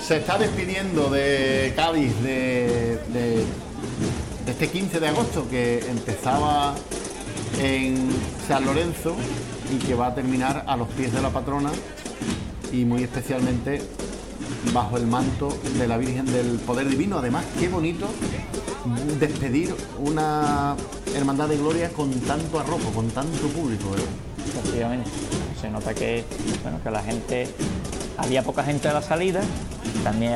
Se está despidiendo de Cádiz de este 15 de agosto, que empezaba en San Lorenzo y que va a terminar a los pies de la patrona, y muy especialmente bajo el manto de la Virgen del Poder Divino. Además, qué bonito despedir una hermandad de gloria con tanto arropo, con tanto público, ¿verdad? Efectivamente, se nota que, bueno, que la gente, había poca gente a la salida, también